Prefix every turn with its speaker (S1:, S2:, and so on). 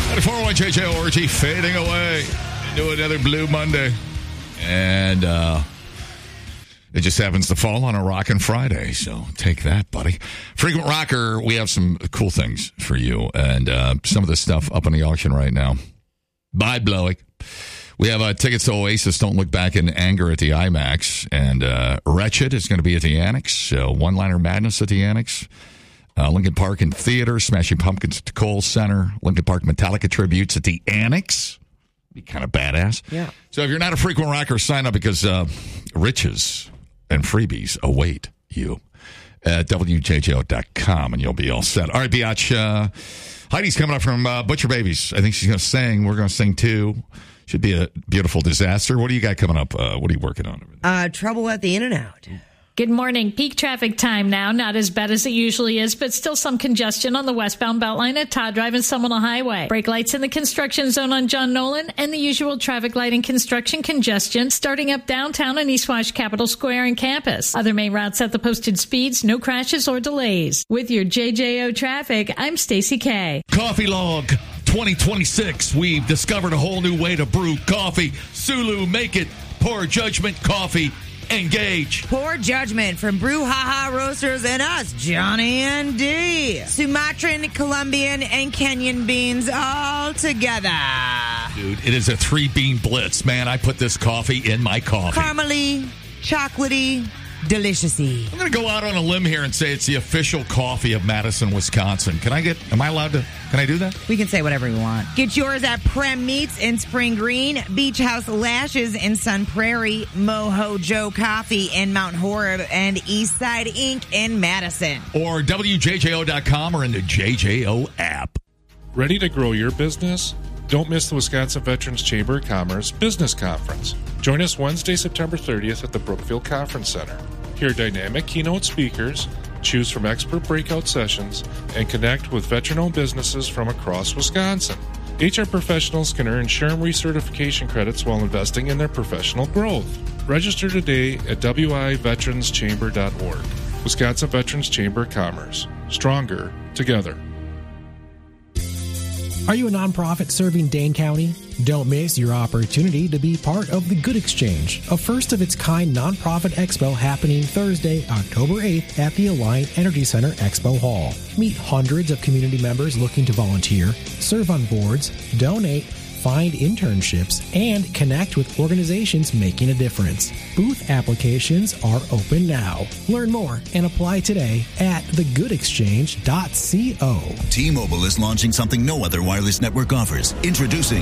S1: 401 JJORG fading away into another Blue Monday. And it just happens to fall on a Rockin' Friday, so take that, buddy. Frequent Rocker, we have some cool things for you, and some of the stuff up on the auction right now. Mind-blowing. We have tickets to Oasis, Don't Look Back in Anger at the IMAX, and Wretched is going to be at the Annex, One-Liner Madness at the Annex, Linkin Park in Theater, Smashing Pumpkins at the Kohl Center, Linkin Park Metallica Tributes at the Annex. Be kind of badass.
S2: Yeah.
S1: So if you're not a Frequent Rocker, sign up because riches and freebies await you at WJJO.com, and you'll be all set. All right, Biatch. Heidi's coming up from Butcher Babies. I think she's going to sing. We're going to sing, too. Should be a beautiful disaster. What do you got coming up? What are you working on?
S2: Trouble at the In-N-Out.
S3: Good morning. Peak traffic time now. Not as bad as it usually is, but still some congestion on the westbound Beltline at Todd Drive and Seminole Highway. Brake lights in the construction zone on John Nolan, and the usual traffic light and construction congestion starting up downtown and East Wash Capitol Square and campus. Other main routes at the posted speeds, no crashes or delays. With your JJO traffic, I'm Stacey K.
S1: Coffee Log 2026. We've discovered a whole new way to brew coffee. Sulu, make it. Poor Judgment Coffee. Engage.
S2: Poor Judgment from Brouhaha Roasters and us, Johnny and D. Sumatran, Colombian, and Kenyan beans all together.
S1: Dude, it is a 3-bean blitz. Man, I put this coffee in my coffee.
S2: Caramely, chocolatey, deliciousy.
S1: I'm going to go out on a limb here and say it's the official coffee of Madison, Wisconsin. Can I allowed to, can I do that?
S2: We can say whatever we want. Get yours at Prem Meats in Spring Green, Beach House Lashes in Sun Prairie, Moho Joe Coffee in Mount Horeb, and Eastside Inc. in Madison.
S1: Or WJJO.com or in the JJO app.
S4: Ready to grow your business? Don't miss the Wisconsin Veterans Chamber of Commerce Business Conference. Join us Wednesday, September 30th at the Brookfield Conference Center. Hear dynamic keynote speakers, choose from expert breakout sessions, and connect with veteran-owned businesses from across Wisconsin. HR professionals can earn SHRM recertification credits while investing in their professional growth. Register today at wiveteranschamber.org. Wisconsin Veterans Chamber of Commerce. Stronger together.
S5: Are you a nonprofit serving Dane County? Don't miss your opportunity to be part of the Good Exchange, a first-of-its-kind nonprofit expo happening Thursday, October 8th at the Alliant Energy Center Expo Hall. Meet hundreds of community members looking to volunteer, serve on boards, donate, find internships, and connect with organizations making a difference. Booth applications are open now. Learn more and apply today at thegoodexchange.co.
S6: T-Mobile is launching something no other wireless network offers. Introducing